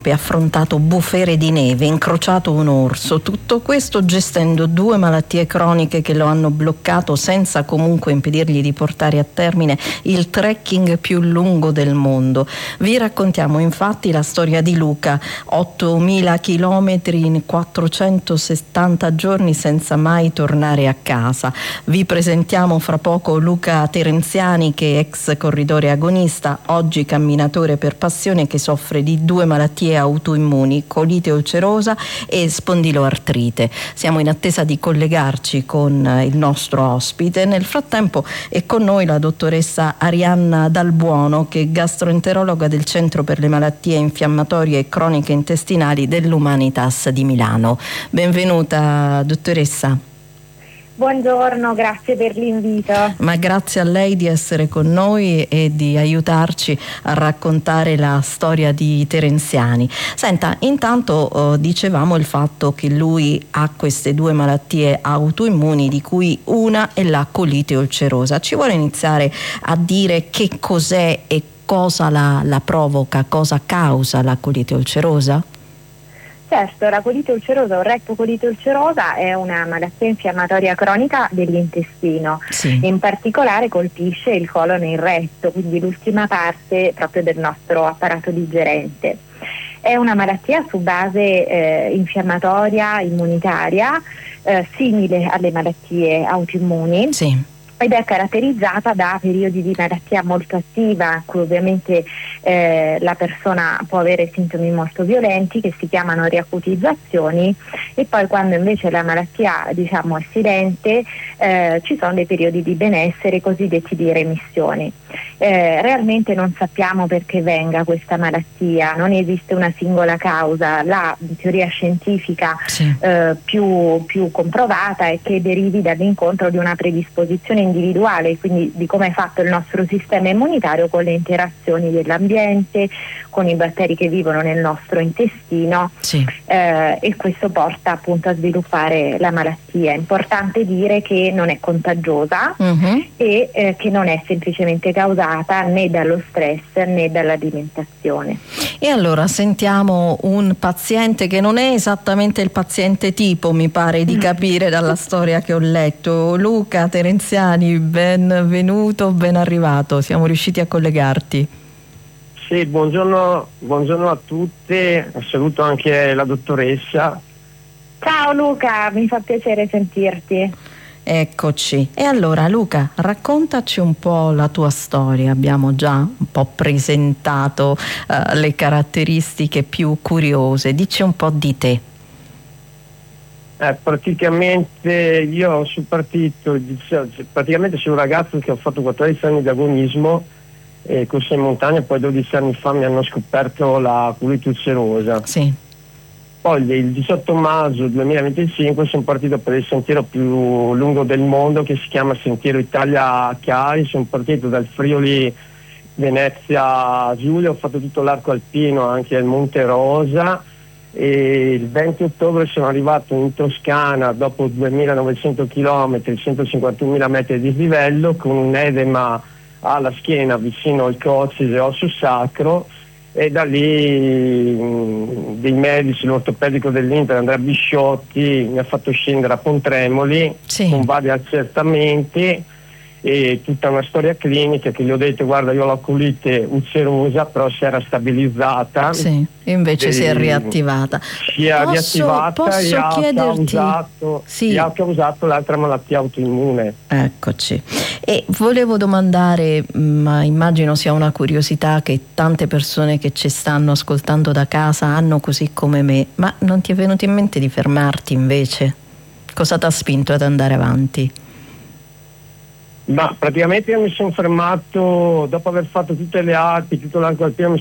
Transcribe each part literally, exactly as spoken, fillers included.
ha affrontato bufere di neve, incrociato un orso, tutto questo gestendo due malattie croniche che lo hanno bloccato senza comunque impedirgli di portare a termine il trekking più lungo del mondo. Vi raccontiamo infatti la storia di Luca, ottomila chilometri in quattrocentosettanta giorni senza mai tornare a casa. Vi presentiamo fra poco Luca Terenziani, che è ex corridore agonista, oggi camminatore per passione, che soffre di due malattie autoimmuni, colite ulcerosa e spondiloartrite. Siamo in attesa di collegarci con il nostro ospite. Nel frattempo è con noi la dottoressa Arianna Dalbuono, che è gastroenterologa del Centro per le malattie infiammatorie e croniche intestinali dell'Humanitas di Milano. Benvenuta, dottoressa. Buongiorno, grazie per l'invito. Ma grazie a lei di essere con noi e di aiutarci a raccontare la storia di Terenziani. Senta, intanto eh, dicevamo il fatto che lui ha queste due malattie autoimmuni, di cui una è la colite ulcerosa. Ci vuole iniziare a dire che cos'è e cosa la, la provoca, cosa causa la colite ulcerosa? Certo, la colite ulcerosa o rettocolite ulcerosa è una malattia infiammatoria cronica dell'intestino, sì. In particolare colpisce il colon e il retto, quindi l'ultima parte proprio del nostro apparato digerente. È una malattia su base eh, infiammatoria immunitaria, eh, simile alle malattie autoimmuni. Sì. Ed è caratterizzata da periodi di malattia molto attiva, in cui ovviamente eh, la persona può avere sintomi molto violenti che si chiamano riacutizzazioni, e poi quando invece la malattia, diciamo, è silente, eh, ci sono dei periodi di benessere cosiddetti di remissioni. Eh, realmente non sappiamo perché venga questa malattia, non esiste una singola causa. La teoria scientifica sì. eh, più, più comprovata è che derivi dall'incontro di una predisposizione individuale, quindi di come è fatto il nostro sistema immunitario con le interazioni dell'ambiente, con i batteri che vivono nel nostro intestino, sì. eh, e questo porta appunto a sviluppare la malattia. È importante dire che non è contagiosa uh-huh. e eh, che non è semplicemente causata né dallo stress né dall'alimentazione. E allora sentiamo un paziente che non è esattamente il paziente tipo, mi pare di capire dalla storia che ho letto. Luca Terenziani, benvenuto, ben arrivato, siamo riusciti a collegarti. Sì, buongiorno, buongiorno a tutti, saluto anche la dottoressa. Ciao Luca, mi fa piacere sentirti. Eccoci. E allora Luca, raccontaci un po' la tua storia. Abbiamo già un po' presentato uh, le caratteristiche più curiose. Dici un po' di te. Eh, praticamente io sono partito, praticamente sono un ragazzo che ho fatto quattordici anni di agonismo e corsa in montagna, poi dodici anni fa mi hanno scoperto la colite ulcerosa. Sì. Poi il diciotto maggio duemilaventicinque sono partito per il sentiero più lungo del mondo, che si chiama Sentiero Italia Chiari. Sono partito dal Friuli Venezia Giulia, ho fatto tutto l'arco alpino, anche il Monte Rosa, e il venti ottobre sono arrivato in Toscana dopo duemilanovecento chilometri, centocinquantunomila metri di dislivello, con un edema alla schiena vicino al coccige osso sacro. E da lì mh, dei medici, l'ortopedico dell'Inter Andrea Bisciotti mi ha fatto scendere a Pontremoli, sì. con vari accertamenti e tutta una storia clinica che gli ho detto: guarda, io ho la colite ulcerosa, però si era stabilizzata, sì, invece e si è riattivata. Si è posso, riattivata posso e, ha chiederti... causato, sì. e ha causato l'altra malattia autoimmune. Eccoci. E volevo domandare, ma immagino sia una curiosità che tante persone che ci stanno ascoltando da casa hanno, così come me, ma non ti è venuto in mente di fermarti invece? Cosa ti ha spinto ad andare avanti? Ma praticamente io mi sono fermato dopo aver fatto tutte le Alpi, tutto l'arco alpino.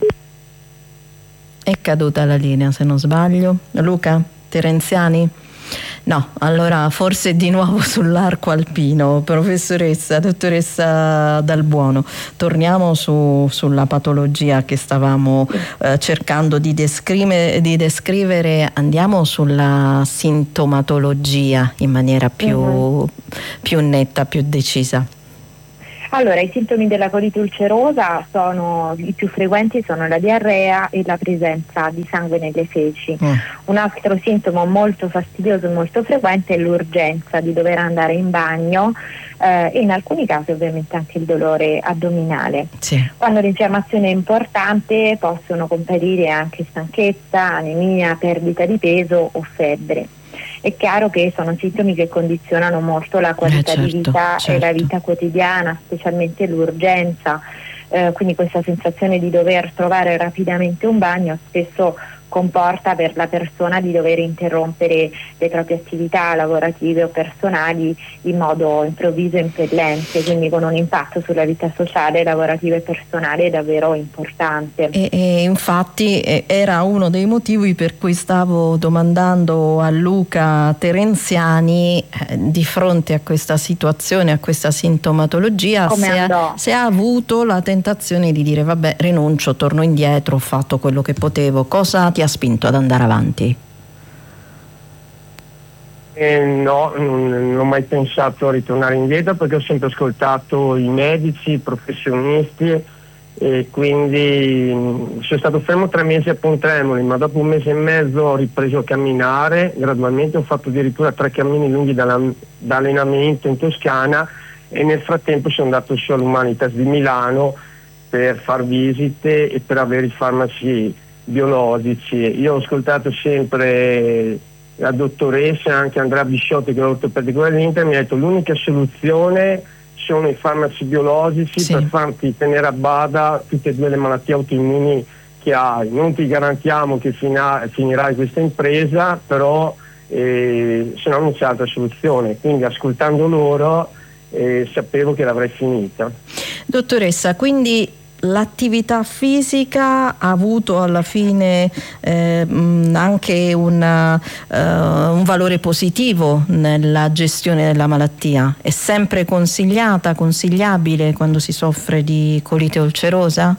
È caduta la linea, se non sbaglio. Luca Terenziani? No, allora forse di nuovo sull'arco alpino. Professoressa, dottoressa Dalbuono, torniamo su, sulla patologia che stavamo eh, cercando di descrivere, di descrivere. Andiamo sulla sintomatologia in maniera più, uh-huh. più netta, più decisa. Allora, i sintomi della colite ulcerosa sono i più frequenti sono la diarrea e la presenza di sangue nelle feci. Mm. Un altro sintomo molto fastidioso e molto frequente è l'urgenza di dover andare in bagno eh, e in alcuni casi ovviamente anche il dolore addominale. Sì. Quando l'infiammazione è importante possono comparire anche stanchezza, anemia, perdita di peso o febbre. È chiaro che sono sintomi che condizionano molto la qualità eh certo, di vita certo. e la vita quotidiana, specialmente l'urgenza, eh, quindi questa sensazione di dover trovare rapidamente un bagno spesso comporta per la persona di dover interrompere le proprie attività lavorative o personali in modo improvviso e impellente, quindi con un impatto sulla vita sociale, lavorativa e personale davvero importante. E, e infatti eh, era uno dei motivi per cui stavo domandando a Luca Terenziani eh, di fronte a questa situazione, a questa sintomatologia, se ha, se ha avuto la tentazione di dire vabbè, rinuncio, torno indietro, ho fatto quello che potevo. Cosa ti ha spinto ad andare avanti? Eh, no, non, non ho mai pensato a ritornare indietro, perché ho sempre ascoltato i medici, i professionisti, e quindi mh, sono stato fermo tre mesi a Pontremoli, ma dopo un mese e mezzo ho ripreso a camminare gradualmente, ho fatto addirittura tre cammini lunghi da, da allenamento in Toscana, e nel frattempo sono andato su all'Humanitas di Milano per far visite e per avere i farmaci biologici. Io ho ascoltato sempre la dottoressa, anche Andrea Bisciotti, che è l'ortopedico dell'Inter, mi ha detto l'unica soluzione sono i farmaci biologici, sì, per farti tenere a bada tutte e due le malattie autoimmuni che hai. Non ti garantiamo che fina, finirai questa impresa, però eh, se no non c'è altra soluzione, quindi ascoltando loro eh, sapevo che l'avrei finita. Dottoressa, quindi l'attività fisica ha avuto alla fine eh, anche una, uh, un valore positivo nella gestione della malattia? È sempre consigliata, consigliabile quando si soffre di colite ulcerosa?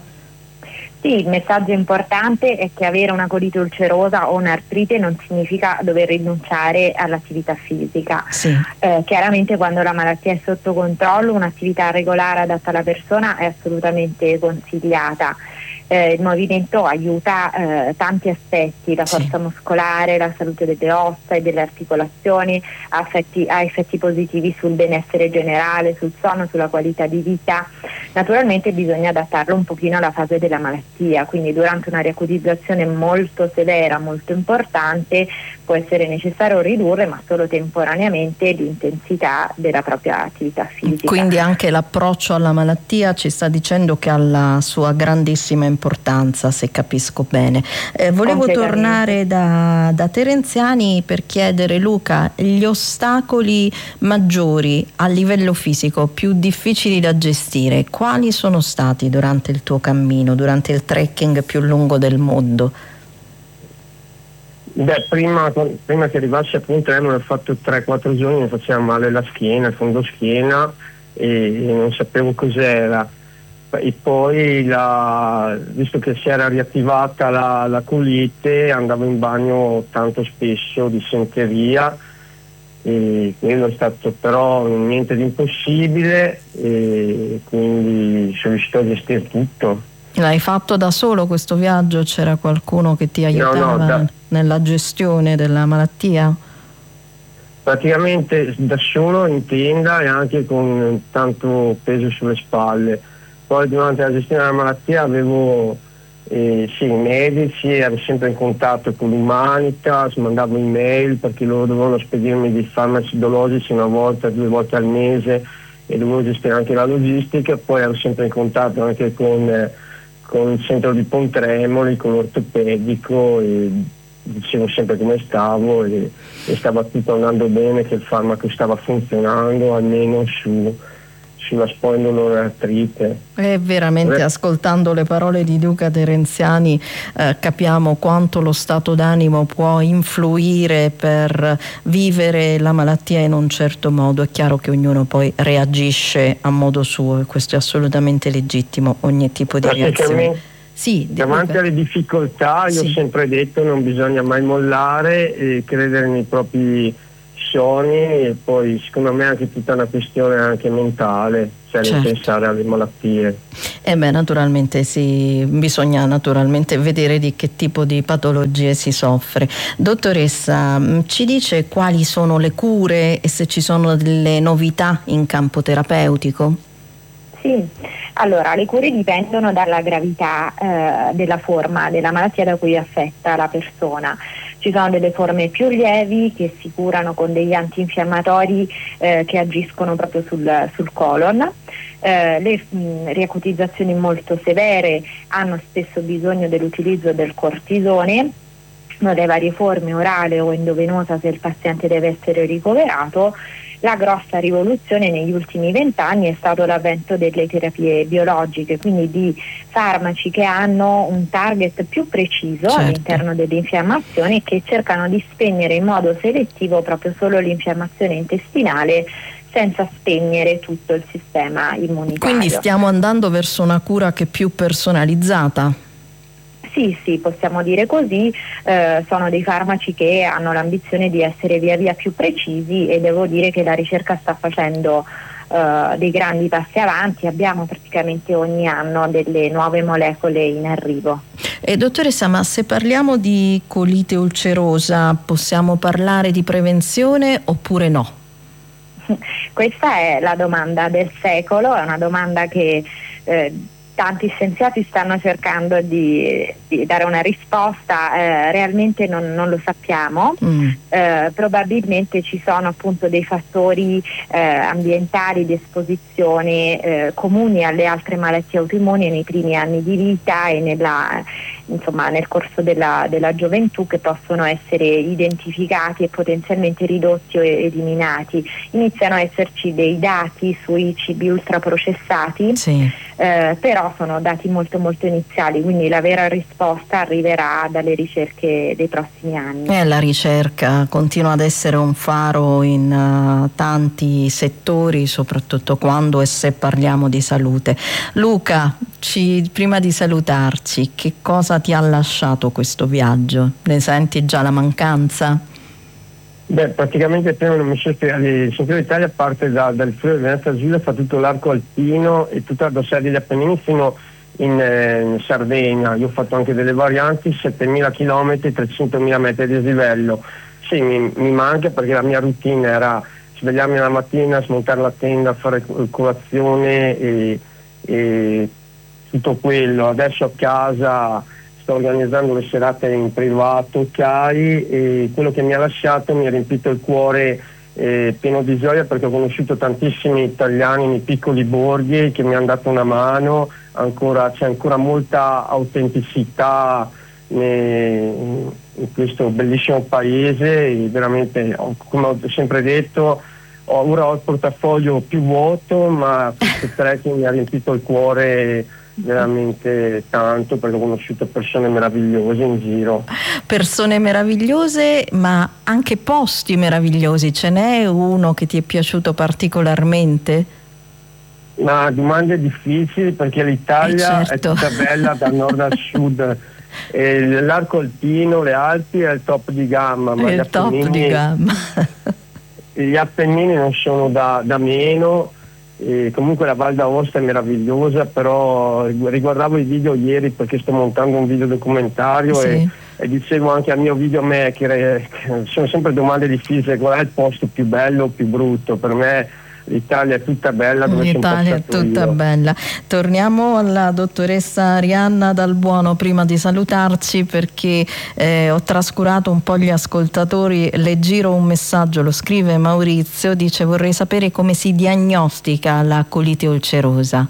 Sì, il messaggio importante è che avere una colite ulcerosa o un'artrite non significa dover rinunciare all'attività fisica. Sì. Eh, chiaramente quando la malattia è sotto controllo, un'attività regolare adatta alla persona è assolutamente consigliata. Eh, il movimento aiuta eh, tanti aspetti, la forza sì. muscolare, la salute delle ossa e delle articolazioni, ha effetti, ha effetti positivi sul benessere generale, sul sonno, sulla qualità di vita. Naturalmente bisogna adattarlo un pochino alla fase della malattia, quindi durante una riacutizzazione molto severa, molto importante, può essere necessario ridurre, ma solo temporaneamente, l'intensità della propria attività fisica. Quindi anche l'approccio alla malattia ci sta dicendo che ha la sua grandissima importanza, se capisco bene. Eh, volevo tornare da, da Terenziani per chiedere, Luca, gli ostacoli maggiori a livello fisico, più difficili da gestire, quali sono stati durante il tuo cammino, durante il trekking più lungo del mondo? Beh, prima, prima che arrivassi a Pontremoli ho fatto tre quattro giorni, mi faceva male la schiena, il fondo schiena, e non sapevo cos'era. E poi, la, visto che si era riattivata la, la colite, andavo in bagno tanto spesso, dissenteria, e quello è stato però niente di impossibile, e quindi sono riuscito a gestire tutto. L'hai fatto da solo questo viaggio? C'era qualcuno che ti aiutava no, no, da, nella gestione della malattia? Praticamente da solo in tenda e anche con tanto peso sulle spalle. Poi durante la gestione della malattia avevo eh, sì, i medici, ero sempre in contatto con l'Humanitas, mandavo email perché loro dovevano spedirmi dei farmaci biologici una volta, due volte al mese, e dovevo gestire anche la logistica. Poi ero sempre in contatto anche con, eh, con il centro di Pontremoli, con l'ortopedico, e dicevo sempre come stavo, e, e stava tutto andando bene, che il farmaco stava funzionando almeno su sulla spondyloartrite. E veramente, ascoltando le parole di Luca Terenziani, eh, capiamo quanto lo stato d'animo può influire per vivere la malattia in un certo modo. È chiaro che ognuno poi reagisce a modo suo, e questo è assolutamente legittimo, ogni tipo di reazione. Sì, davanti Luca. alle difficoltà io sì. ho sempre detto non bisogna mai mollare e credere nei propri ripercussioni, e poi secondo me anche tutta una questione anche mentale, cioè certo. Pensare alle malattie. E beh, naturalmente sì, bisogna naturalmente vedere di che tipo di patologie si soffre. Dottoressa, ci dice quali sono le cure e se ci sono delle novità in campo terapeutico? Sì, allora le cure dipendono dalla gravità eh, della forma della malattia da cui è affetta la persona. Ci sono delle forme più lievi che si curano con degli antinfiammatori eh, che agiscono proprio sul, sul colon. Eh, le mh, riacutizzazioni molto severe hanno spesso bisogno dell'utilizzo del cortisone, le varie forme orale o endovenosa se il paziente deve essere ricoverato. La grossa rivoluzione negli ultimi vent'anni è stato l'avvento delle terapie biologiche, quindi di farmaci che hanno un target più preciso certo. all'interno dell'infiammazione e che cercano di spegnere in modo selettivo proprio solo l'infiammazione intestinale senza spegnere tutto il sistema immunitario. Quindi stiamo andando verso una cura che è più personalizzata? Sì, sì, possiamo dire così, eh, sono dei farmaci che hanno l'ambizione di essere via via più precisi e devo dire che la ricerca sta facendo eh, dei grandi passi avanti, abbiamo praticamente ogni anno delle nuove molecole in arrivo. E dottoressa, ma se parliamo di colite ulcerosa possiamo parlare di prevenzione oppure no? Questa è la domanda del secolo, è una domanda che eh, tanti scienziati stanno cercando di, di dare una risposta, eh, realmente non, non lo sappiamo, mm. eh, probabilmente ci sono appunto dei fattori eh, ambientali di esposizione eh, comuni alle altre malattie autoimmuni nei primi anni di vita e nella, insomma, nel corso della, della gioventù che possono essere identificati e potenzialmente ridotti o eliminati. Iniziano a esserci dei dati sui cibi ultraprocessati, sì. eh, però sono dati molto molto iniziali, quindi la vera risposta arriverà dalle ricerche dei prossimi anni. Eh, la ricerca continua ad essere un faro in uh, tanti settori, soprattutto quando e se parliamo di salute. Luca, ci, prima di salutarci, che cosa ti ha lasciato questo viaggio? Ne senti già la mancanza? Beh, praticamente prima non mi il Centro d'Italia parte da, dal Friuli Venezia Giulia, fa tutto l'arco alpino e tutta la dorsale degli Appennini fino in, eh, in Sardegna. Io ho fatto anche delle varianti, settemila chilometri, trecentomila metri di dislivello. Sì, mi, mi manca perché la mia routine era svegliarmi la mattina, smontare la tenda, fare colazione e, e tutto quello. Adesso a casa sto organizzando le serate in privato, ok, e quello che mi ha lasciato mi ha riempito il cuore eh, pieno di gioia perché ho conosciuto tantissimi italiani nei piccoli borghi che mi hanno dato una mano, ancora, c'è ancora molta autenticità ne, in questo bellissimo paese e veramente, come ho sempre detto, ho, ora ho il portafoglio più vuoto, ma questo trekking mi ha riempito il cuore veramente tanto perché ho conosciuto persone meravigliose in giro. Persone meravigliose, ma anche posti meravigliosi. Ce n'è uno che ti è piaciuto particolarmente? Ma domande difficili perché l'Italia eh certo. è tutta bella da nord a sud. E l'arco alpino, le Alpi è il top di gamma, ma è gli il top Appennini, di gamma. gli Appennini non sono da, da meno. E comunque la Val d'Aosta è meravigliosa, però riguardavo i video ieri perché sto montando un video documentario sì. e, e dicevo anche al mio videomaker che sono sempre domande difficili, qual è il posto più bello o più brutto? Per me l'Italia è tutta bella dove l'Italia è tutta io. bella. Torniamo alla dottoressa Arianna Dal Buono prima di salutarci perché eh, ho trascurato un po' gli ascoltatori, le giro un messaggio, lo scrive Maurizio, dice vorrei sapere come si diagnostica la colite ulcerosa.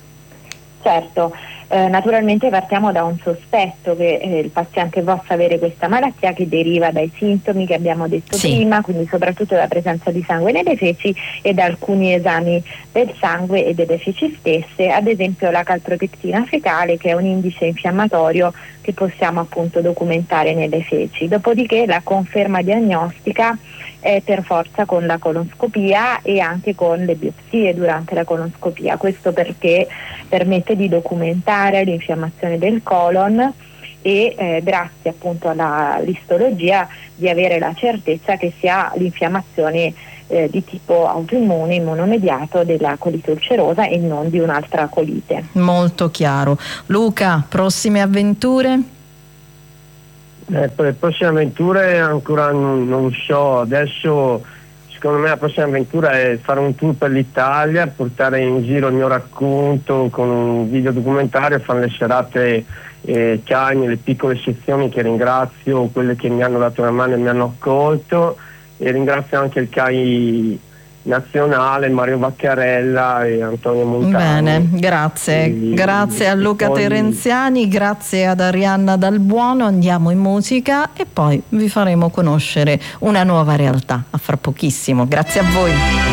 Certo, eh, naturalmente partiamo da un sospetto che eh, il paziente possa avere questa malattia che deriva dai sintomi che abbiamo detto sì. prima, quindi soprattutto dalla presenza di sangue nelle feci e da alcuni esami del sangue e delle feci stesse, ad esempio la calprotectina fecale che è un indice infiammatorio che possiamo appunto documentare nelle feci. Dopodiché la conferma diagnostica è per forza con la colonscopia e anche con le biopsie durante la colonscopia, questo perché permette di documentare l'infiammazione del colon e eh, grazie appunto alla listologia di avere la certezza che sia l'infiammazione eh, di tipo autoimmune immunomediato della colite ulcerosa e non di un'altra colite. Molto chiaro. Luca, prossime avventure? Eh, per le prossime avventure ancora non, non so, adesso secondo me la prossima avventura è fare un tour per l'Italia, portare in giro il mio racconto con un video documentario, fare le serate eh, C A I, le piccole sezioni, che ringrazio quelle che mi hanno dato una mano e mi hanno accolto, e ringrazio anche il C A I nazionale, Mario Vaccarella e Antonio Montani. Bene, grazie. E, grazie a Luca poi... Terenziani, grazie ad Arianna Dalbuono. Andiamo in musica e poi vi faremo conoscere una nuova realtà a fra pochissimo. Grazie a voi.